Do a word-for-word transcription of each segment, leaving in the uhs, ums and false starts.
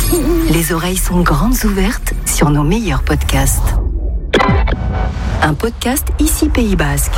Les oreilles sont grandes ouvertes sur nos meilleurs podcasts. Un podcast Ici Pays Basque.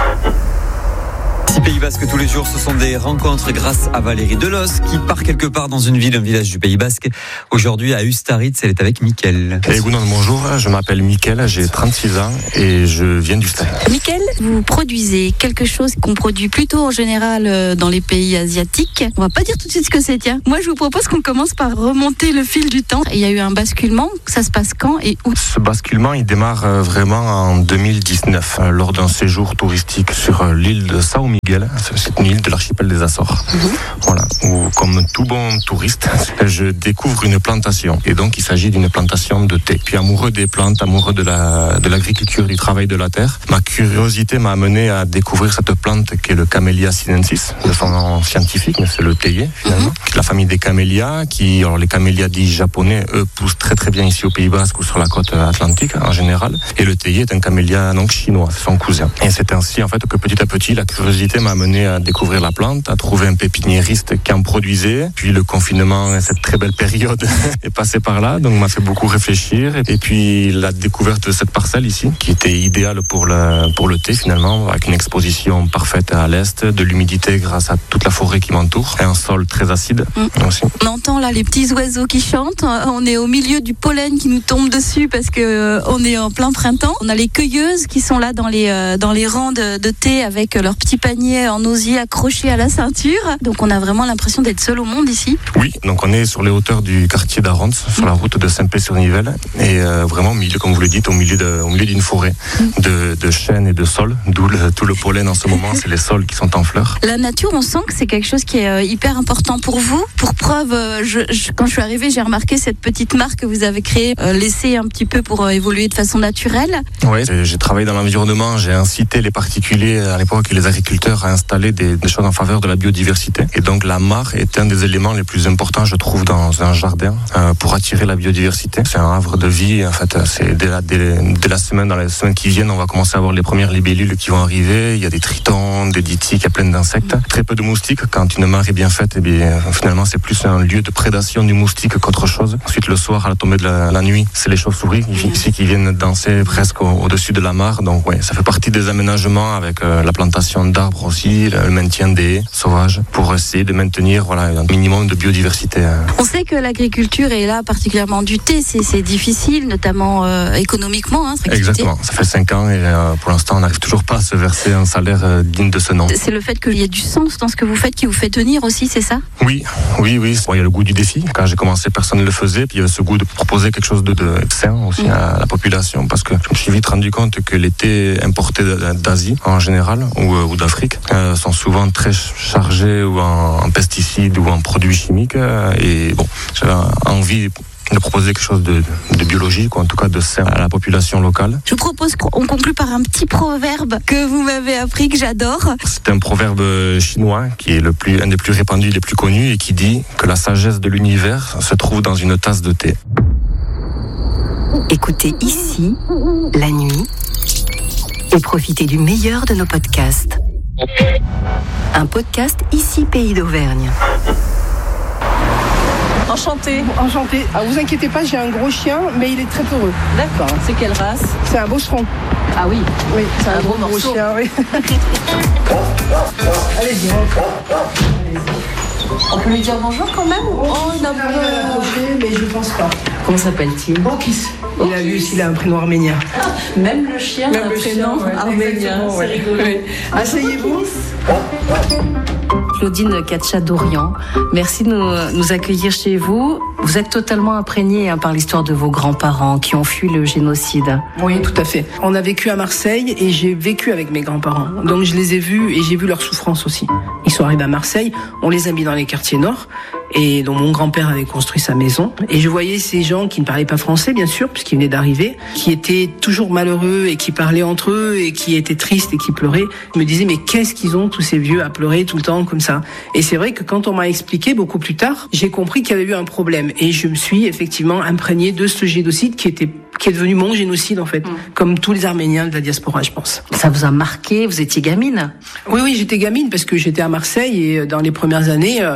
Ici Pays Basque, tous les jours, ce sont des rencontres grâce à Valérie Delos qui part quelque part dans une ville, un village du Pays Basque. Aujourd'hui à Ustaritz, elle est avec Mickaël. Hey, bonjour, je m'appelle Mickaël, j'ai trente-six ans et je viens d'Ustaritz. Mickaël, vous produisez quelque chose qu'on produit plutôt en général dans les pays asiatiques. On va pas dire tout de suite ce que c'est, tiens. Moi, je vous propose qu'on commence par remonter le fil du temps. Il y a eu un basculement. Ça se passe quand et où? Ce basculement, il démarre vraiment en deux mille dix-neuf, lors d'un séjour touristique sur l'île de São Miguel. C'est une île de l'archipel des Açores. Mmh. Voilà, où, comme tout bon touriste, je découvre une plantation. Et donc, il s'agit d'une plantation de thé. Puis, amoureux des plantes, amoureux de la, de l'agriculture, du travail de la terre, ma curiosité m'a amené à découvrir cette plante qui est le Camellia sinensis, de son nom scientifique, mais c'est le théier, finalement. Mmh. La famille des camélias, qui, alors les camélias dits japonais, eux, poussent très très bien ici au Pays Basque ou sur la côte atlantique, en général. Et le théier est un camélia, donc, chinois, c'est son cousin. Et c'est ainsi, en fait, que petit à petit, la curiosité m'a amené à découvrir la plante, à trouver un pépiniériste qui en produisait. Puis le confinement, cette très belle période est passée par là, donc m'a fait beaucoup réfléchir. Et puis la découverte de cette parcelle ici, qui était idéale pour le, pour le thé finalement, avec une exposition parfaite à l'est, de l'humidité grâce à toute la forêt qui m'entoure, et un sol très acide mmh. aussi. On entend là les petits oiseaux qui chantent, on est au milieu du pollen qui nous tombe dessus parce que euh, on est en plein printemps. On a les cueilleuses qui sont là dans les, euh, dans les rangs de, de thé avec leurs petits paniers en osier accrochés à la ceinture. Donc on a vraiment l'impression d'être seul au monde ici. Oui, donc on est sur les hauteurs du quartier d'Arons, sur la route de Saint-Pé-sur-Nivelle, et euh, vraiment au milieu, comme vous le dites, au milieu, de, au milieu d'une forêt de, de chênes et de saules, d'où le, tout le pollen en ce moment, c'est les saules qui sont en fleurs. La nature, on sent que c'est quelque chose qui est euh, hyper important pour vous. Pour preuve, euh, je, je, quand je suis arrivée, j'ai remarqué cette petite marque que vous avez créée, euh, laissée un petit peu pour euh, évoluer de façon naturelle. Oui, j'ai travaillé dans l'environnement, j'ai incité les particuliers à l'époque et les agriculteurs à installer des, des choses en faveur de la biodiversité. Et donc la mare est un des éléments les plus importants, je trouve, dans un jardin euh, pour attirer la biodiversité. C'est un havre de vie. En fait, c'est dès la, dès, dès la semaine, dans les semaines qui viennent, on va commencer à avoir les premières libellules qui vont arriver. Il y a des tritons, des dytiques, il y a plein d'insectes. Très peu de moustiques. Quand une mare est bien faite, eh bien, finalement, c'est plus un lieu de prédation du moustique qu'autre chose. Ensuite, le soir, à la tombée de la, la nuit, c'est les chauves-souris ici qui viennent danser presque au, au-dessus de la mare. Donc, ouais, ça fait partie des aménagements avec euh, la plantation d'arbres aussi, le maintien des haies sauvages pour essayer de maintenir voilà, un minimum de biodiversité. On sait que l'agriculture est là, particulièrement du thé, c'est, c'est difficile, notamment euh, économiquement. Hein, Exactement, ça fait cinq ans et euh, pour l'instant on n'arrive toujours pas à se verser un salaire euh, digne de ce nom. C'est le fait qu'il y ait du sens dans ce que vous faites qui vous fait tenir aussi, c'est ça? Oui, oui, oui. Bon, il y a le goût du défi. Quand j'ai commencé, personne ne le faisait. Puis il y avait ce goût de proposer quelque chose de, de sain aussi mmh. à la population, parce que je me suis vite rendu compte que les thés importés d'Asie en général ou, ou d'Afrique euh, sont souvent très chargés ou en, en pesticides ou en produits chimiques. Euh, et bon, j'avais envie de proposer quelque chose de, de biologique ou en tout cas de sain à la population locale. Je vous propose qu'on conclue par un petit proverbe que vous m'avez appris, que j'adore. C'est un proverbe chinois qui est le plus, un des plus répandus, les plus connus, et qui dit que la sagesse de l'univers se trouve dans une tasse de thé. Écoutez ici, la nuit, et profitez du meilleur de nos podcasts. Un podcast Ici Pays d'Auvergne. Enchanté. Enchanté. Ah, vous inquiétez pas, j'ai un gros chien, mais il est très peureux. D'accord. C'est quelle race? C'est un bosseron. Ah oui. Oui, c'est un, un gros, gros, gros chien, oui. Allez-y. On peut lui dire bonjour quand même? Oh, il a approché, mais je pense pas. Comment s'appelle-t-il? Okis. Il a vu s'il a un prénom arménien. Ah, même le chien même a un le prénom chien, ouais. arménien. C'est ouais. rigolo. Oui. Asseyez-vous. Claudine Katcha-Dorian, merci de nous, nous accueillir chez vous. Vous êtes totalement imprégnée hein, par l'histoire de vos grands-parents qui ont fui le génocide. Oui, tout à fait. On a vécu à Marseille et j'ai vécu avec mes grands-parents. Donc je les ai vus et j'ai vu leur souffrance aussi. Ils sont arrivés à Marseille, on les a mis dans les quartiers nord. Et donc mon grand-père avait construit sa maison. Et je voyais ces gens qui ne parlaient pas français, bien sûr, puisqu'ils venaient d'arriver, qui étaient toujours malheureux et qui parlaient entre eux et qui étaient tristes et qui pleuraient. Je me disais, mais qu'est-ce qu'ils ont, tous ces vieux, à pleurer tout le temps comme ça? Et c'est vrai que quand on m'a expliqué beaucoup plus tard, j'ai compris qu'il y avait eu un problème. Et je me suis effectivement imprégnée de ce génocide qui était qui est devenu mon génocide, en fait, mmh. comme tous les Arméniens de la diaspora, je pense. Ça vous a marqué? Vous étiez gamine? Oui, oui, j'étais gamine parce que j'étais à Marseille et dans les premières années... Euh,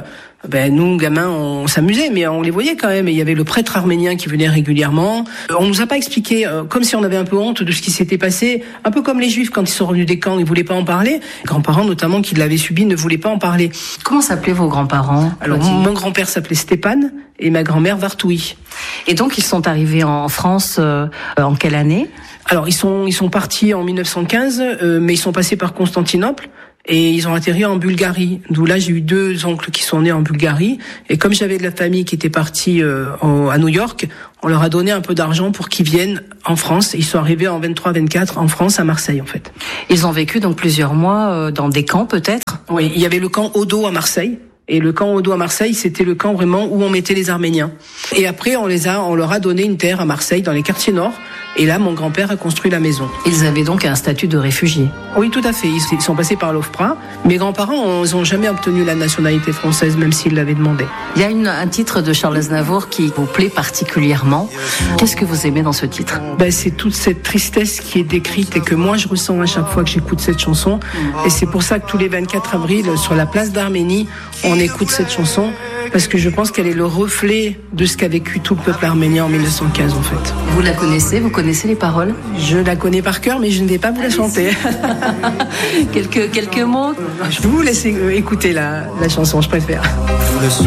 Ben nous, gamins, on s'amusait, mais on les voyait quand même. Et il y avait le prêtre arménien qui venait régulièrement. On nous a pas expliqué, euh, comme si on avait un peu honte de ce qui s'était passé, un peu comme les Juifs quand ils sont revenus des camps, ils voulaient pas en parler. Les grands-parents, notamment, qui l'avaient subi, ne voulaient pas en parler. Comment s'appelaient vos grands-parents? Alors, mon, mon grand-père s'appelait Stéphane et ma grand-mère Vartoui. Et donc, ils sont arrivés en France euh, en quelle année? Alors, ils sont ils sont partis en mille neuf cent quinze, euh, mais ils sont passés par Constantinople. Et ils ont atterri en Bulgarie. D'où là, j'ai eu deux oncles qui sont nés en Bulgarie. Et comme j'avais de la famille qui était partie euh, en, à New York, on leur a donné un peu d'argent pour qu'ils viennent en France. Ils sont arrivés en vingt-trois vingt-quatre en France, à Marseille, en fait. Ils ont vécu donc plusieurs mois euh, dans des camps, peut-être? Oui, il y avait le camp Odo à Marseille. Et le camp Odo à Marseille, c'était le camp vraiment où on mettait les Arméniens. Et après, on les a, on leur a donné une terre à Marseille, dans les quartiers nord. Et là, mon grand-père a construit la maison. Ils avaient donc un statut de réfugiés. Oui, tout à fait. Ils sont passés par l'OFPRA. Mes grands-parents, ils n'ont jamais obtenu la nationalité française, même s'ils l'avaient demandé. Il y a une, un titre de Charles Aznavour qui vous plaît particulièrement. Qu'est-ce que vous aimez dans ce titre? Ben, c'est toute cette tristesse qui est décrite et que moi, je ressens à chaque fois que j'écoute cette chanson. Et c'est pour ça que tous les vingt-quatre avril, sur la place d'Arménie, on écoute cette chanson. Parce que je pense qu'elle est le reflet de ce qu'a vécu tout le peuple arménien en mille neuf cent quinze, en fait. Vous la connaissez? Vous connaissez les paroles? Je la connais par cœur, mais je ne vais pas vous la chanter. quelques, quelques mots? Je vais vous laisser écouter la, la chanson, je préfère.